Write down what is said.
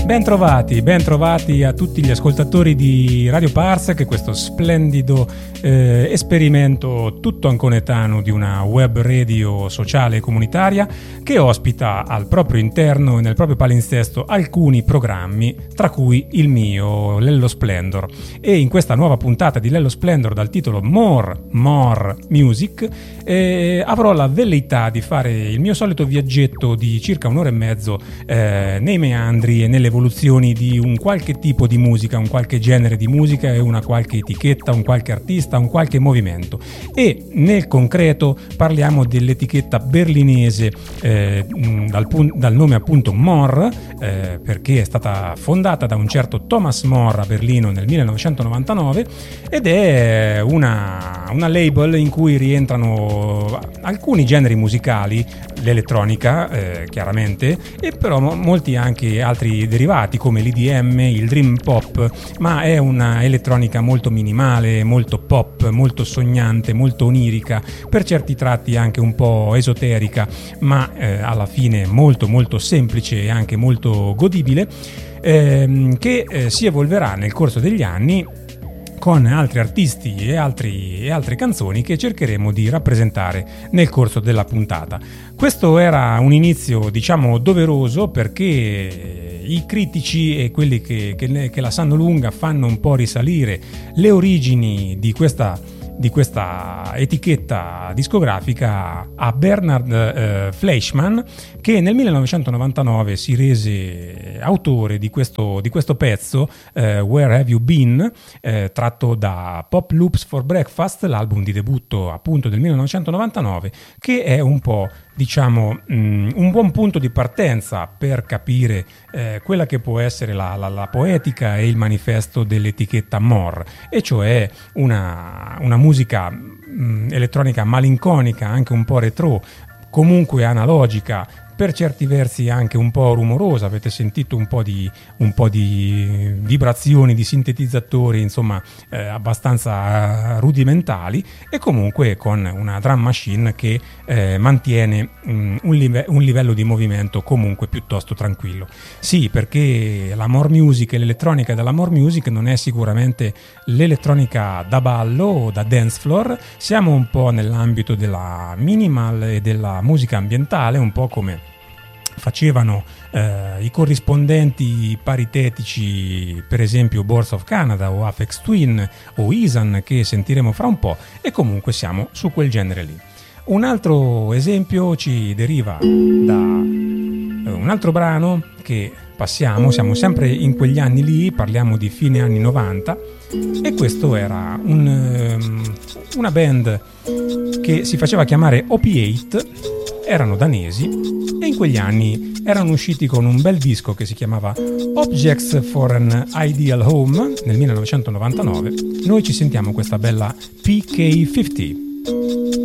Ben trovati a tutti gli ascoltatori di Radio Parsec, questo splendido esperimento tutto anconetano di una web radio sociale e comunitaria che ospita al proprio interno e nel proprio palinsesto alcuni programmi, tra cui il mio, Lello Splendor. E in questa nuova puntata di Lello Splendor dal titolo More Music avrò la velleità di fare il mio solito viaggetto di circa un'ora e mezzo nei meandri e nelle evoluzioni di un qualche tipo di musica, un qualche genere di musica e una qualche etichetta, un qualche artista, un qualche movimento. E nel concreto parliamo dell'etichetta berlinese dal nome appunto More, perché è stata fondata da un certo Thomas More a Berlino nel 1999 ed è una label in cui rientrano alcuni generi musicali, l'elettronica chiaramente, e però molti anche altri derivati come l'EDM, il dream pop, ma è una elettronica molto minimale, molto pop, molto sognante, molto onirica, per certi tratti anche un po' esoterica, ma alla fine molto molto semplice e anche molto godibile, che si evolverà nel corso degli anni con altri artisti e altre canzoni che cercheremo di rappresentare nel corso della puntata. Questo era un inizio, diciamo, doveroso, perché i critici e quelli che la sanno lunga fanno un po' risalire le origini di questa etichetta discografica a Bernard Fleischmann, che nel 1999 si rese autore di questo pezzo, Where Have You Been, tratto da Pop Loops for Breakfast, l'album di debutto appunto del 1999, che è un po', diciamo, un buon punto di partenza per capire quella che può essere la poetica e il manifesto dell'etichetta More, e cioè una musica elettronica malinconica, anche un po' retro, comunque analogica, per certi versi anche un po' rumorosa. Avete sentito un po' di vibrazioni di sintetizzatori, insomma, abbastanza rudimentali, e comunque con una drum machine che mantiene un livello di movimento comunque piuttosto tranquillo. Sì, perché la more music e l'elettronica della more music non è sicuramente l'elettronica da ballo o da dance floor. Siamo un po' nell'ambito della minimal e della musica ambientale, un po' come facevano i corrispondenti paritetici, per esempio Boards of Canada o Aphex Twin o Isan, che sentiremo fra un po', e comunque siamo su quel genere lì. Un altro esempio ci deriva da un altro brano che siamo sempre in quegli anni lì, parliamo di fine anni 90, e questo era una band che si faceva chiamare Opiate, erano danesi e in quegli anni erano usciti con un bel disco che si chiamava Objects for an Ideal Home nel 1999. Noi ci sentiamo questa bella PK50.